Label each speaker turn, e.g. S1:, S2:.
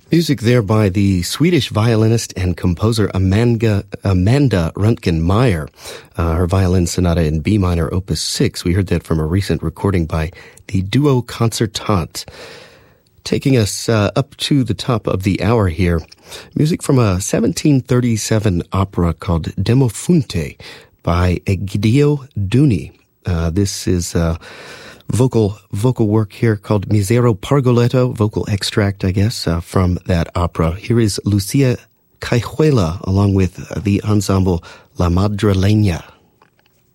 S1: Music there by the Swedish violinist and composer Amanda Röntgen-Meyer. Her violin sonata in B minor, opus 6. We heard that from a recent recording by the Duo Concertant. Taking us up to the top of the hour here, music from a 1737 opera called Demofonte by Egidio Duni. This is vocal work here called Misero Pargoletto, vocal extract, I guess, from that opera. Here is Lucia Cajuela along with the ensemble La Madrileña.